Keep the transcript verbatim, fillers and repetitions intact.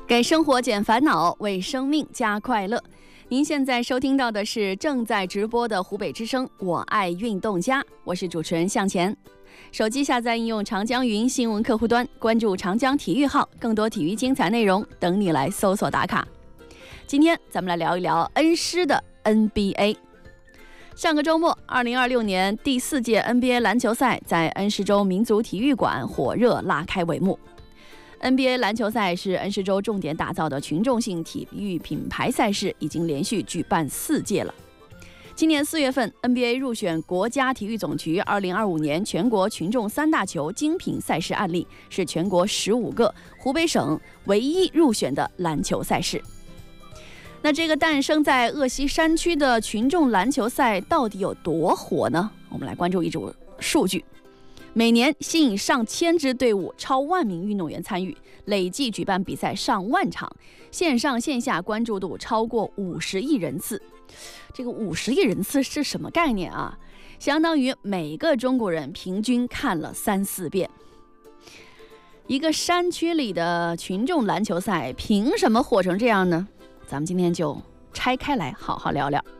给生活减烦恼，为生命加快乐。您现在收听到的是正在直播的湖北之声我爱运动家，我是主持人向前。手机下载应用长江云新闻客户端，关注长江体育号，更多体育精彩内容等你来搜索打卡。今天咱们来聊一聊恩师的 N B A。 上个周末二零二六年第四届 N B A 篮球赛在恩施州民族体育馆火热拉开帷幕。N B A 篮球赛是恩施州重点打造的群众性体育品牌赛事，已经连续举办四届了。今年四月份 ，N B A 入选国家体育总局二零二五年全国群众三大球精品赛事案例，是全国十五个湖北省唯一入选的篮球赛事。那这个诞生在鄂西山区的群众篮球赛到底有多火呢？我们来关注一组数据。每年吸引上千支队伍、超万名运动员参与，累计举办比赛上万场，线上线下关注度超过五十亿人次。这个五十亿人次是什么概念啊？相当于每个中国人平均看了三四遍。一个山区里的群众篮球赛凭什么火成这样呢？咱们今天就拆开来好好聊聊。